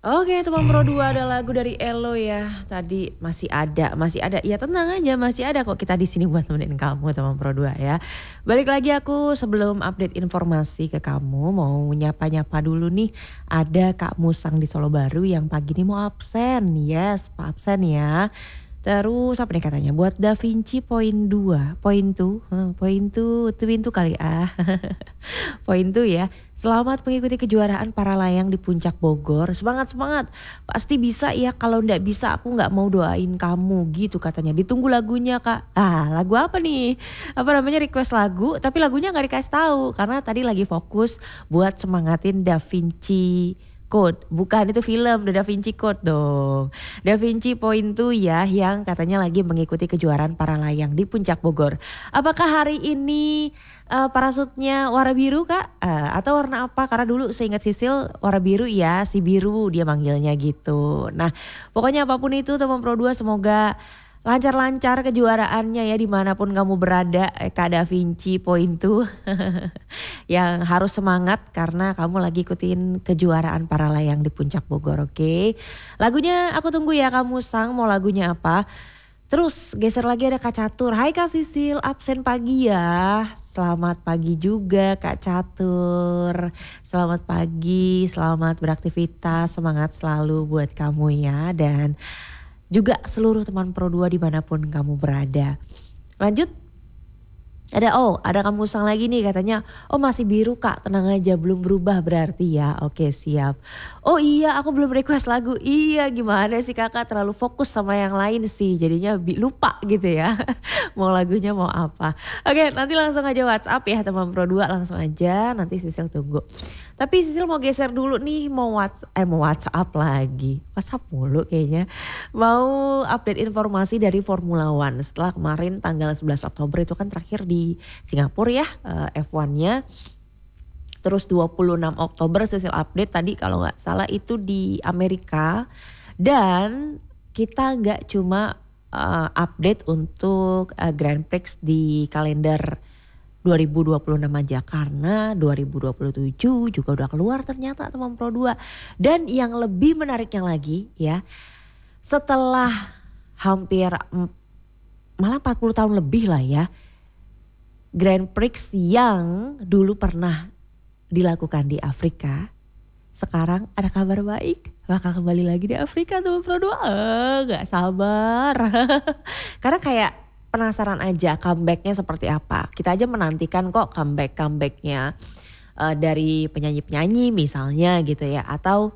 Oke teman Pro 2 ada lagu dari Elo ya. Tadi masih ada. Ya tenang aja masih ada kok kita di sini buat nemenin kamu teman Pro 2 ya. Balik lagi aku sebelum update informasi ke kamu mau nyapa-nyapa dulu nih. Ada Kak Musang di Solo Baru yang pagi ini mau absen. Yes, Pak absen ya. Terus apa nih katanya buat Da Vinci poin 2, poin 2 kali poin 2 ya. Selamat mengikuti kejuaraan para layang di Puncak Bogor. Semangat semangat. Pasti bisa ya. Kalau ndak bisa aku nggak mau doain kamu gitu katanya. Ditunggu lagunya Kak. Lagu apa nih? Apa namanya request lagu? Tapi lagunya nggak dikasih tahu karena tadi lagi fokus buat semangatin Da Vinci Code, bukan itu film The Da Vinci Code dong. Da Vinci Point 2 ya yang katanya lagi mengikuti kejuaraan para layang di Puncak Bogor. Apakah hari ini parasutnya warna biru Kak? Atau warna apa? Karena dulu seingat Sisil warna biru ya, si biru dia manggilnya gitu. Nah pokoknya apapun itu teman Pro 2 semoga lancar-lancar kejuaraannya ya dimanapun kamu berada Kak Da Vinci Point 2 yang harus semangat karena kamu lagi ikutin kejuaraan para layang di Puncak Bogor, oke? Lagunya aku tunggu ya kamu sang mau lagunya apa. Terus geser lagi ada Kak Catur. Hai Kak Sisil, absen pagi ya. Selamat pagi juga Kak Catur. Selamat pagi, selamat beraktivitas, semangat selalu buat kamu ya. Dan juga seluruh teman Pro 2 dimanapun kamu berada. Lanjut. Ada kamu sang lagi nih katanya. Oh masih biru Kak, tenang aja belum berubah berarti ya. Oke siap. Oh iya aku belum request lagu. Iya gimana sih kakak terlalu fokus sama yang lain sih. Jadinya lupa gitu ya. Mau lagunya mau apa. Oke nanti langsung aja WhatsApp ya teman Pro 2 langsung aja. Nanti Sisil tunggu. Tapi Sisil mau geser dulu nih mau WhatsApp lagi. WhatsApp mulu kayaknya. Mau update informasi dari Formula One. Setelah kemarin tanggal 11 Oktober itu kan terakhir di Singapura ya F1-nya. Terus 26 Oktober Sisil update tadi kalau gak salah itu di Amerika. Dan kita gak cuma update untuk Grand Prix di kalender 2026 aja karena 2027 juga udah keluar ternyata teman Pro 2. Dan yang lebih menariknya lagi ya, setelah hampir malah 40 tahun lebih lah ya, Grand Prix yang dulu pernah dilakukan di Afrika, sekarang ada kabar baik bakal kembali lagi di Afrika teman Pro 2. Gak sabar karena kayak penasaran aja comebacknya seperti apa. Kita aja menantikan kok comebacknya dari penyanyi-penyanyi misalnya gitu ya. Atau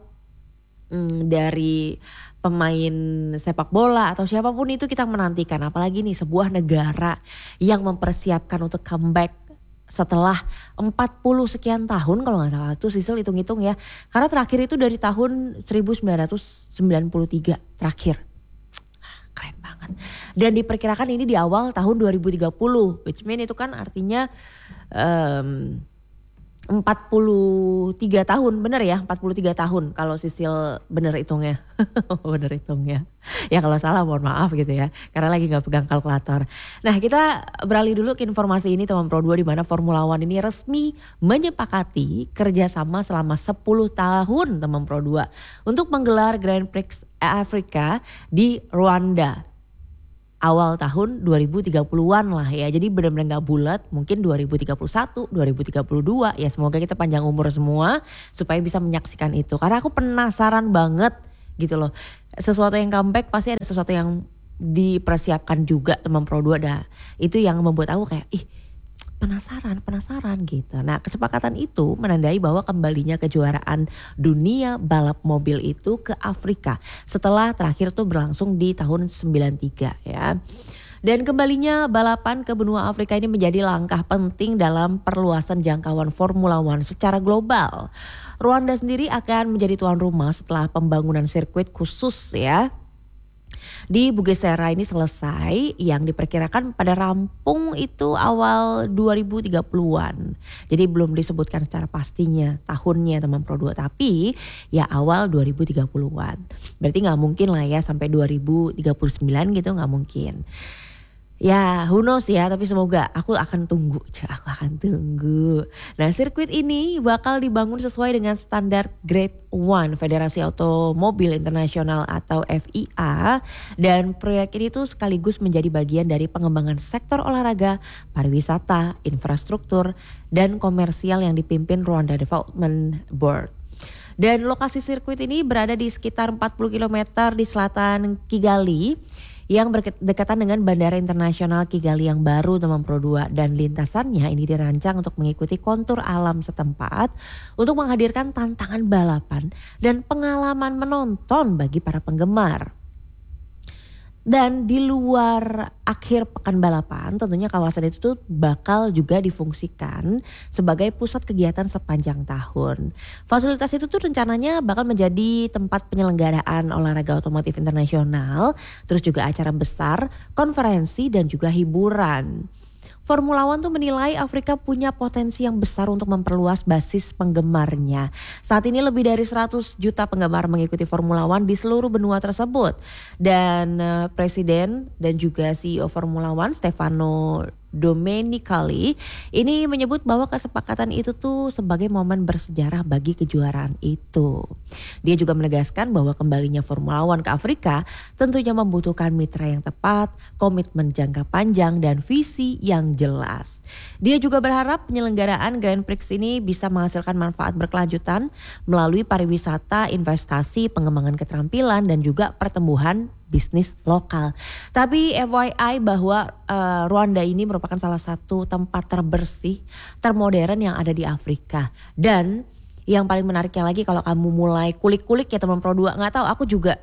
dari pemain sepak bola atau siapapun itu kita menantikan. Apalagi nih sebuah negara yang mempersiapkan untuk comeback setelah 40 sekian tahun kalau gak salah tuh Sisil hitung-hitung ya. Karena terakhir itu dari tahun 1993 terakhir. Keren banget. Dan diperkirakan ini di awal tahun 2030. Which mean itu kan artinya 43 tahun. Bener ya 43 tahun kalau Sisil bener hitungnya. Bener hitungnya. Ya kalau salah mohon maaf gitu ya. Karena lagi gak pegang kalkulator. Nah kita beralih dulu ke informasi ini teman Pro 2 di mana Formula One ini resmi menyepakati kerjasama selama 10 tahun teman Pro 2 untuk menggelar Grand Prix Afrika di Rwanda. Awal tahun 2030-an lah ya. Jadi benar-benar gak bulat. Mungkin 2031, 2032. Ya semoga kita panjang umur semua supaya bisa menyaksikan itu. Karena aku penasaran banget gitu loh. Sesuatu yang comeback pasti ada sesuatu yang dipersiapkan juga teman Pro 2 dah. Itu yang membuat aku kayak penasaran gitu. Nah kesepakatan itu menandai bahwa kembalinya kejuaraan dunia balap mobil itu ke Afrika setelah terakhir tuh berlangsung di tahun 93 ya. Dan kembalinya balapan ke benua Afrika ini menjadi langkah penting dalam perluasan jangkauan Formula One secara global. Rwanda sendiri akan menjadi tuan rumah setelah pembangunan sirkuit khusus ya di Bugesera ini selesai yang diperkirakan pada rampung itu awal 2030-an. Jadi belum disebutkan secara pastinya tahunnya teman Pro 2 tapi ya awal 2030-an. Berarti gak mungkin lah ya sampai 2039 gitu gak mungkin. Ya, who knows ya, tapi semoga aku akan tunggu, aku akan tunggu. Nah, sirkuit ini bakal dibangun sesuai dengan standar Grade 1 Federasi Automobil Internasional atau FIA, dan proyek ini tuh sekaligus menjadi bagian dari pengembangan sektor olahraga, pariwisata, infrastruktur, dan komersial yang dipimpin Rwanda Development Board. Dan lokasi sirkuit ini berada di sekitar 40 km di selatan Kigali, yang berdekatan dengan Bandara Internasional Kigali yang baru teman Pro 2, dan lintasannya ini dirancang untuk mengikuti kontur alam setempat untuk menghadirkan tantangan balapan dan pengalaman menonton bagi para penggemar. Dan di luar akhir pekan balapan tentunya kawasan itu tuh bakal juga difungsikan sebagai pusat kegiatan sepanjang tahun. Fasilitas itu tuh rencananya bakal menjadi tempat penyelenggaraan olahraga otomotif internasional, terus juga acara besar, konferensi dan juga hiburan. Formula One tuh menilai Afrika punya potensi yang besar untuk memperluas basis penggemarnya. Saat ini lebih dari 100 juta penggemar mengikuti Formula One di seluruh benua tersebut. Dan Presiden dan juga CEO Formula One Stefano Domenicali ini menyebut bahwa kesepakatan itu tuh sebagai momen bersejarah bagi kejuaraan itu. Dia juga menegaskan bahwa kembalinya Formula One ke Afrika tentunya membutuhkan mitra yang tepat, komitmen jangka panjang dan visi yang jelas. Dia juga berharap penyelenggaraan Grand Prix ini bisa menghasilkan manfaat berkelanjutan melalui pariwisata, investasi, pengembangan keterampilan dan juga pertumbuhan bisnis lokal. Tapi FYI bahwa Rwanda ini merupakan salah satu tempat terbersih, termodern yang ada di Afrika. Dan yang paling menariknya lagi kalau kamu mulai kulik-kulik ya teman Pro 2, nggak tahu aku juga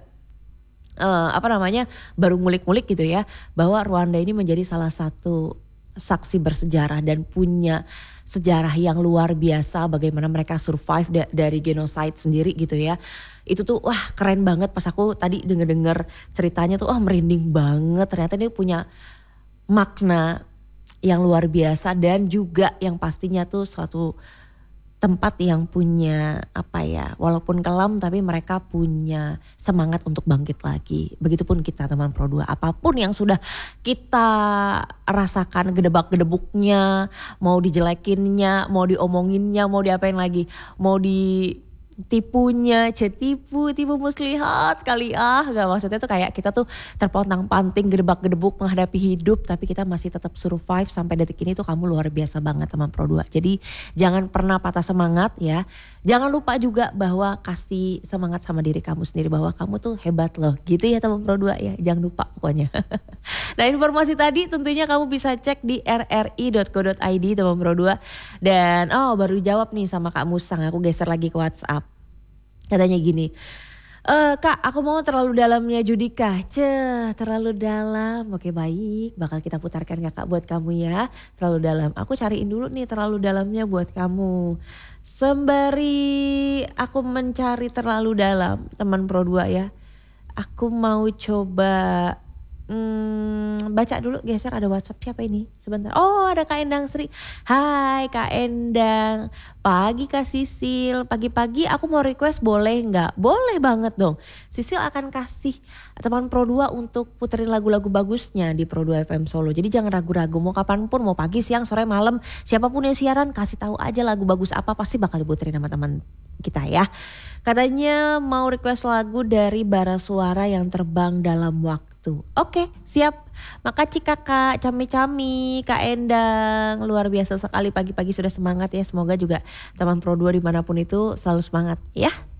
baru ngulik-ngulik gitu ya, bahwa Rwanda ini menjadi salah satu saksi bersejarah dan punya sejarah yang luar biasa bagaimana mereka survive dari genocide sendiri gitu ya. Itu tuh wah keren banget, pas aku tadi denger ceritanya tuh merinding banget. Ternyata dia punya makna yang luar biasa dan juga yang pastinya tuh suatu tempat yang punya walaupun kelam tapi mereka punya semangat untuk bangkit lagi. Begitupun kita teman Pro 2, apapun yang sudah kita rasakan gedebak-gedebuknya, mau dijelekinnya, mau diomonginnya, mau diapain lagi, mau tipu muslihat kali gak, maksudnya tuh kayak kita tuh terpontang-panting gedebak-gedebuk menghadapi hidup tapi kita masih tetap survive sampai detik ini tuh kamu luar biasa banget teman Pro 2. Jadi jangan pernah patah semangat ya. Jangan lupa juga bahwa kasih semangat sama diri kamu sendiri bahwa kamu tuh hebat loh gitu ya teman Pro 2 ya. Jangan lupa pokoknya. Nah, informasi tadi tentunya kamu bisa cek di rri.co.id teman Pro 2. Dan baru jawab nih sama Kak Musang, aku geser lagi ke WhatsApp. Katanya gini, Kak aku mau terlalu dalamnya Judika. Terlalu dalam. Oke baik, bakal kita putarkan Kakak buat kamu ya. Terlalu dalam, aku cariin dulu nih terlalu dalamnya buat kamu. Sembari aku mencari terlalu dalam teman Pro 2 ya, aku mau coba baca dulu, geser ada WhatsApp siapa ini sebentar. Oh ada Kak Endang Sri. Hai Kak Endang, pagi Kak Sisil, pagi-pagi aku mau request boleh nggak? Boleh banget dong. Sisil akan kasih teman Pro 2 untuk puterin lagu-lagu bagusnya di Pro 2 FM Solo. Jadi jangan ragu-ragu, mau kapanpun, mau pagi, siang, sore, malam, siapapun yang siaran kasih tahu aja lagu bagus apa, pasti bakal diputerin sama teman kita ya. Katanya mau request lagu dari Bara Suara yang Terbang Dalam Waktu. Oke, siap. Makasih Kakak, cami-cami, Kak Endang. Luar biasa sekali pagi-pagi sudah semangat ya. Semoga juga teman Pro 2 dimanapun itu selalu semangat ya.